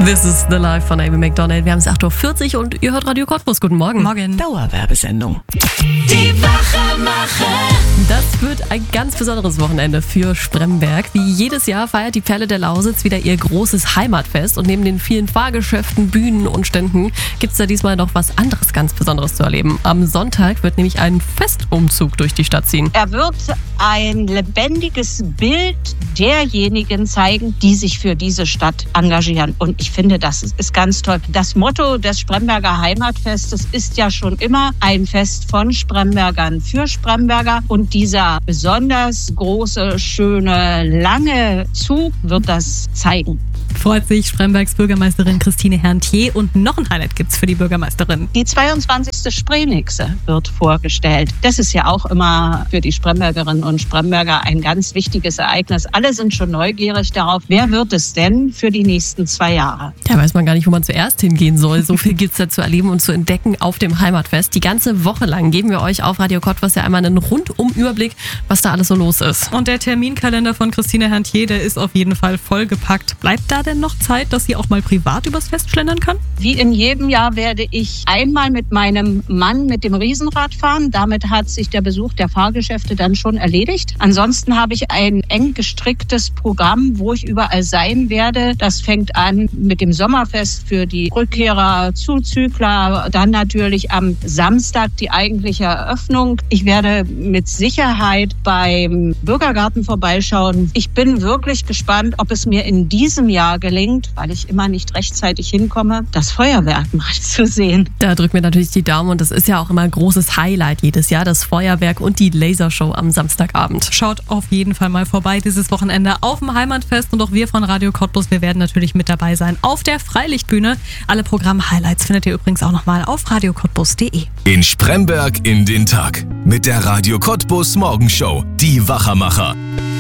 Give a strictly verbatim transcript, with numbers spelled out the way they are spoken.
This is the Life von Amy Macdonald. Wir haben es acht Uhr vierzig und ihr hört Radio Cottbus. Guten Morgen. Morgen. Dauerwerbesendung. Die Wachemacher. Das wird ein ganz besonderes Wochenende für Spremberg. Wie jedes Jahr feiert die Perle der Lausitz wieder ihr großes Heimatfest. Und neben den vielen Fahrgeschäften, Bühnen und Ständen gibt es da diesmal noch was anderes ganz Besonderes zu erleben. Am Sonntag wird nämlich ein Festumzug durch die Stadt ziehen. Er wird ein lebendiges Bild derjenigen zeigen, die sich für diese Stadt engagieren. Und ich finde, das ist ganz toll. Das Motto des Spremberger Heimatfestes ist ja schon immer ein Fest von Sprembergern für Spremberger. Und dieser besonders große, schöne, lange Zug wird das zeigen. Freut sich Sprembergs Bürgermeisterin Christine Herrntier. Und noch ein Highlight gibt's für die Bürgermeisterin. Die zweiundzwanzigste Spreenixe wird vorgestellt. Das ist ja auch immer für die Sprembergerinnen und Spremberger ein ganz wichtiges Ereignis. Alle sind schon neugierig darauf, wer wird es denn für die nächsten zwei Jahre? Da weiß man gar nicht, wo man zuerst hingehen soll. So viel gibt's da zu erleben und zu entdecken auf dem Heimatfest. Die ganze Woche lang geben wir euch auf Radio Cottbus ja einmal einen Rundum-Überblick, was da alles so los ist. Und der Terminkalender von Christine Herrntier, der ist auf jeden Fall vollgepackt. Bleibt da denn noch Zeit, dass sie auch mal privat übers Fest schlendern kann? Wie in jedem Jahr werde ich einmal mit meinem Mann mit dem Riesenrad fahren. Damit hat sich der Besuch der Fahrgeschäfte dann schon erledigt. Ansonsten habe ich ein eng gestricktes Programm, wo ich überall sein werde. Das fängt an mit dem Sommerfest für die Rückkehrer, Zuzügler. Dann natürlich am Samstag die eigentliche Eröffnung. Ich werde mit Sicherheit beim Bürgergarten vorbeischauen. Ich bin wirklich gespannt, ob es mir in diesem Jahr gelingt, weil ich immer nicht rechtzeitig hinkomme, das Feuerwerk mal zu sehen. Da drücken wir natürlich die Daumen und das ist ja auch immer ein großes Highlight jedes Jahr, das Feuerwerk und die Lasershow am Samstagabend. Schaut auf jeden Fall mal vorbei dieses Wochenende auf dem Heimatfest und auch wir von Radio Cottbus, wir werden natürlich mit dabei sein auf der Freilichtbühne. Alle Programm-Highlights findet ihr übrigens auch nochmal auf radio cottbus punkt de. In Spremberg in den Tag mit der Radio Cottbus Morgenshow. Die Wachemacher.